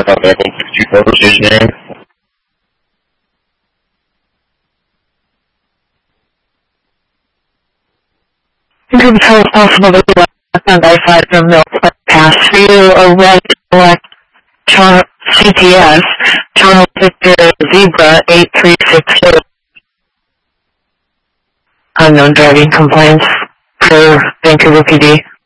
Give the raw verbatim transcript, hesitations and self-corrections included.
South Echo six two four for stationary. It could be possible that the left on I five from Milk Pass through a red select C T S, Channel Victor Zebra eight three six two. Unknown driving compliance for Vancouver P D.